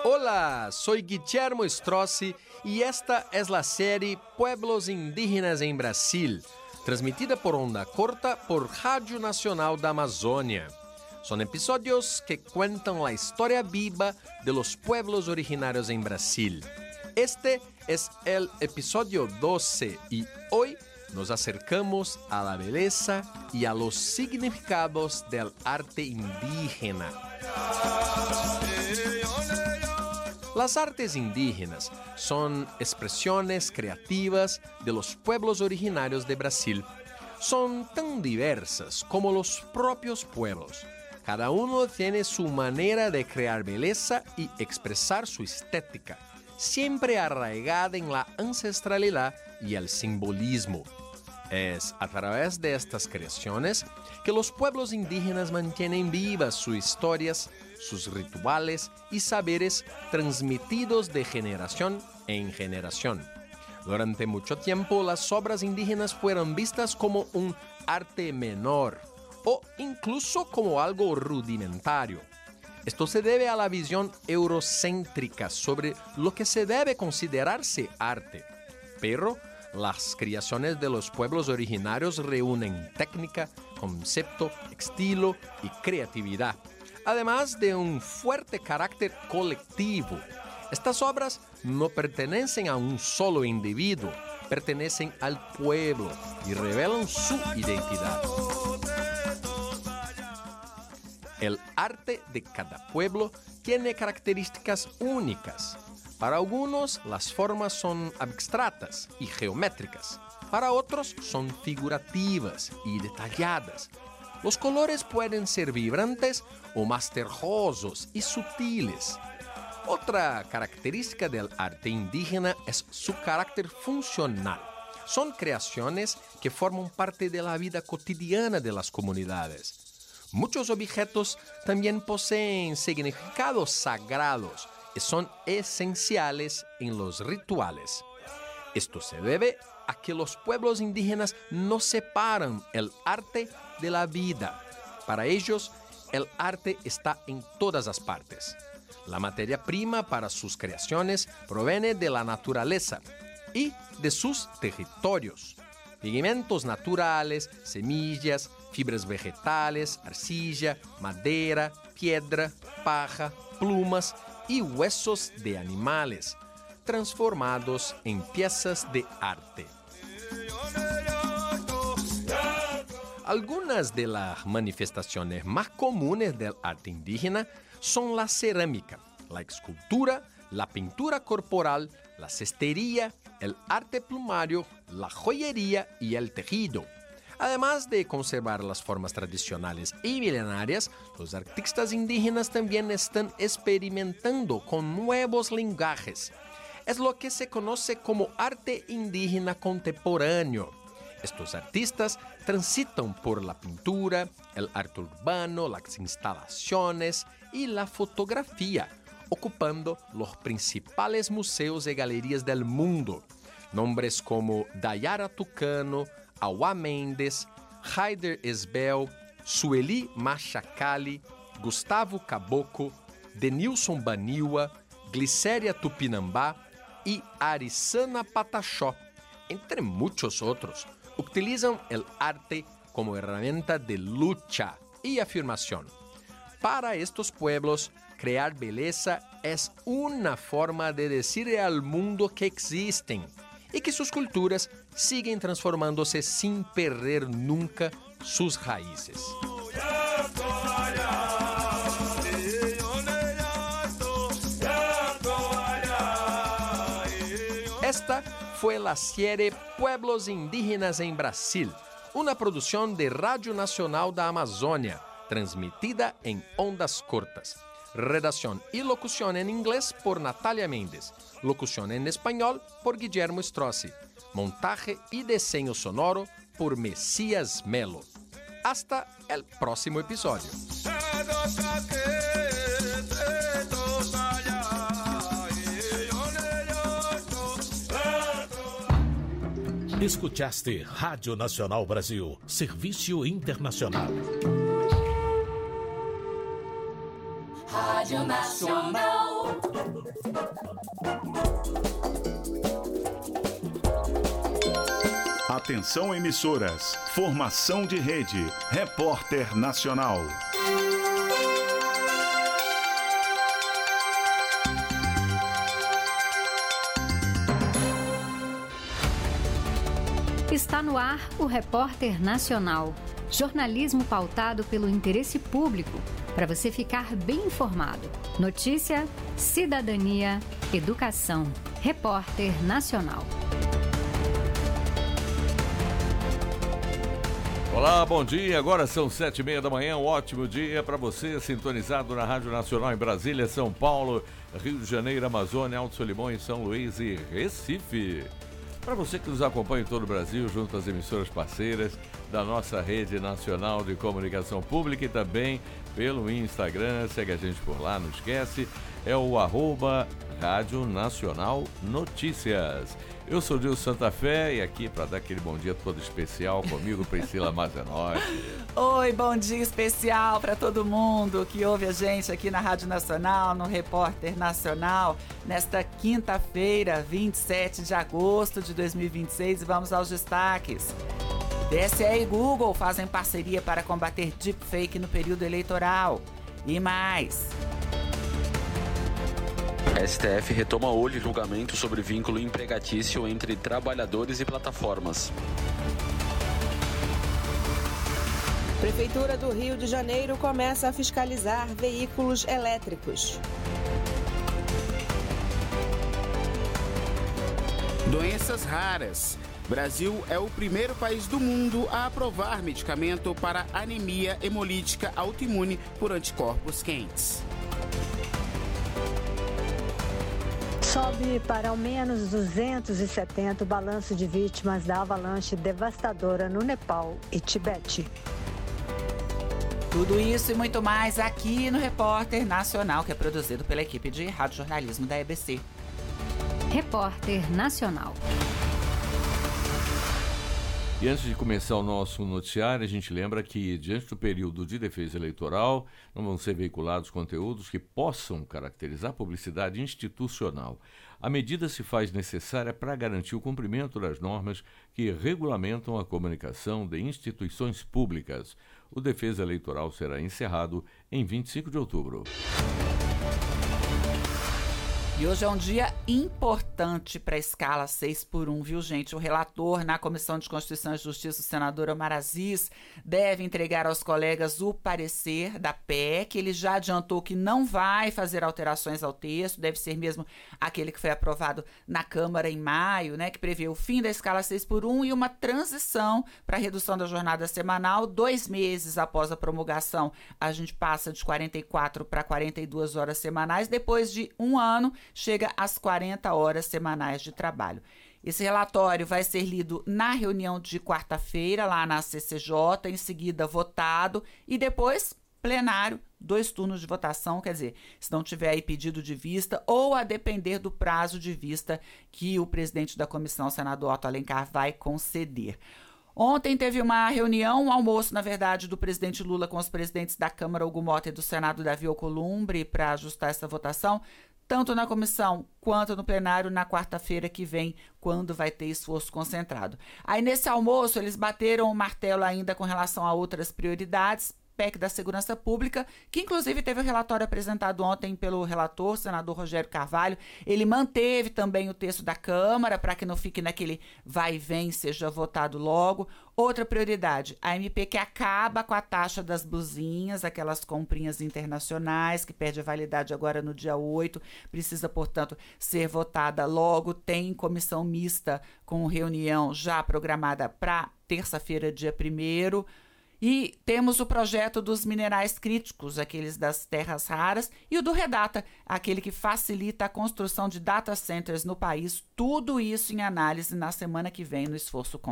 Hola, soy Guillermo Strozzi y esta es la serie Pueblos Indígenas en Brasil, transmitida por onda corta por Rádio Nacional da Amazônia. Son episodios que cuentan la historia viva de los pueblos originarios en Brasil. Este es el episodio 12 y hoy nos acercamos a la belleza y a los significados del arte indígena. Las artes indígenas son expresiones creativas de los pueblos originarios de Brasil. Son tan diversas como los propios pueblos. Cada uno tiene su manera de crear belleza y expresar su estética, siempre arraigada en la ancestralidad y el simbolismo. Es a través de estas creaciones que los pueblos indígenas mantienen vivas sus historias, sus rituales y saberes transmitidos de generación en generación. Durante mucho tiempo, las obras indígenas fueron vistas como un arte menor o incluso como algo rudimentario. Esto se debe a la visión eurocéntrica sobre lo que se debe considerarse arte. Pero las creaciones de los pueblos originarios reúnen técnica, concepto, estilo y creatividad, además de un fuerte carácter colectivo. Estas obras no pertenecen a un solo individuo, pertenecen al pueblo y revelan su identidad. El arte de cada pueblo tiene características únicas. Para algunos, las formas son abstractas y geométricas. Para otros, son figurativas y detalladas. Los colores pueden ser vibrantes o más terrosos y sutiles. Otra característica del arte indígena es su carácter funcional. Son creaciones que forman parte de la vida cotidiana de las comunidades. Muchos objetos también poseen significados sagrados y son esenciales en los rituales. Esto se debe a que los pueblos indígenas no separan el arte de la vida. Para ellos, el arte está en todas las partes. La materia prima para sus creaciones proviene de la naturaleza y de sus territorios. Pigmentos naturales, semillas, fibras vegetales, arcilla, madera, piedra, paja, plumas y huesos de animales, transformados en piezas de arte. Algunas de las manifestaciones más comunes del arte indígena son la cerámica, la escultura, la pintura corporal, la cestería, el arte plumario, la joyería y el tejido. Además de conservar las formas tradicionales y milenarias, los artistas indígenas también están experimentando con nuevos lenguajes. Es lo que se conoce como arte indígena contemporáneo. Estos artistas transitan por la pintura, el arte urbano, las instalaciones y la fotografía, ocupando los principales museos y galerías del mundo. Nombres como Dayara Tucano, Awa Mendes, Haider Esbel, Sueli Machacali, Gustavo Caboclo, Denilson Baniwa, Glicéria Tupinambá y Arisana Pataxó, entre muchos otros, utilizan el arte como herramienta de lucha y afirmación. Para estos pueblos, crear belleza es una forma de decirle al mundo que existen y que sus culturas siguen transformándose sin perder nunca sus raíces. Esta fue la serie Pueblos Indígenas en Brasil, una producción de Radio Nacional da Amazônia, transmitida en ondas cortas. Redacción y locución en inglés por Natalia Méndez. Locución en español por Guillermo Strozzi. Montaje y diseño sonoro por Mesías Melo. Hasta el próximo episodio. Escuchaste Rádio Nacional Brasil, Serviço Internacional. Rádio Nacional. Atenção emissoras, formação de rede, Repórter Nacional. Está no ar o Repórter Nacional. Jornalismo pautado pelo interesse público, para você ficar bem informado. Notícia, cidadania, educação. Repórter Nacional. Olá, bom dia. Agora são 7h30 da manhã. Um ótimo dia para você, sintonizado na Rádio Nacional em Brasília, São Paulo, Rio de Janeiro, Amazônia, Alto Solimões, São Luís e Recife. Para você que nos acompanha em todo o Brasil, junto às emissoras parceiras da nossa rede nacional de comunicação pública e também pelo Instagram, segue a gente por lá, não esquece, é o @Rádio Nacional Notícias. Eu sou o Dilson Santa Fé e aqui para dar aquele bom dia todo especial comigo, Priscila Mazenotti. Oi, bom dia especial para todo mundo que ouve a gente aqui na Rádio Nacional, no Repórter Nacional, nesta quinta-feira, 27 de agosto de 2026, e vamos aos destaques. TSE e Google fazem parceria para combater deepfake no período eleitoral. E mais... STF retoma hoje julgamento sobre vínculo empregatício entre trabalhadores e plataformas. Prefeitura do Rio de Janeiro começa a fiscalizar veículos elétricos. Doenças raras. Brasil é o primeiro país do mundo a aprovar medicamento para anemia hemolítica autoimune por anticorpos quentes. Sobe para ao menos 270 o balanço de vítimas da avalanche devastadora no Nepal e Tibete. Tudo isso e muito mais aqui no Repórter Nacional, que é produzido pela equipe de rádio jornalismo da EBC. Repórter Nacional. E antes de começar o nosso noticiário, a gente lembra que, diante do período de defesa eleitoral, não vão ser veiculados conteúdos que possam caracterizar publicidade institucional. A medida se faz necessária para garantir o cumprimento das normas que regulamentam a comunicação de instituições públicas. O defesa eleitoral será encerrado em 25 de outubro. E hoje é um dia importante para a escala 6x1, viu, gente? O relator na Comissão de Constituição e Justiça, o senador Omar Aziz, deve entregar aos colegas o parecer da PEC. Ele já adiantou que não vai fazer alterações ao texto, deve ser mesmo aquele que foi aprovado na Câmara em maio, né, que prevê o fim da escala 6x1 e uma transição para a redução da jornada semanal. 2 meses após a promulgação, a gente passa de 44 para 42 horas semanais. Depois de 1 ano, chega às 40 horas semanais de trabalho. Esse relatório vai ser lido na reunião de quarta-feira, lá na CCJ, em seguida votado e depois plenário, 2 turnos de votação, quer dizer, se não tiver aí pedido de vista ou a depender do prazo de vista que o presidente da comissão, o senador Otto Alencar, vai conceder. Ontem teve uma reunião, um almoço, na verdade, do presidente Lula com os presidentes da Câmara, Hugo Mota, e do Senado, Davi Alcolumbre, para ajustar essa votação, tanto na comissão quanto no plenário na quarta-feira que vem, quando vai ter esforço concentrado. Aí, nesse almoço, eles bateram o martelo ainda com relação a outras prioridades, PEC da Segurança Pública, que inclusive teve o relatório apresentado ontem pelo relator, senador Rogério Carvalho. Ele manteve também o texto da Câmara para que não fique naquele vai e vem, seja votado logo. Outra prioridade, a MP que acaba com a taxa das blusinhas, aquelas comprinhas internacionais, que perde a validade agora no dia 8, precisa, portanto, ser votada logo. Tem comissão mista com reunião já programada para terça-feira, dia 1º. E temos o projeto dos minerais críticos, aqueles das terras raras, e o do Redata, aquele que facilita a construção de data centers no país. Tudo isso em análise na semana que vem no esforço concentrado.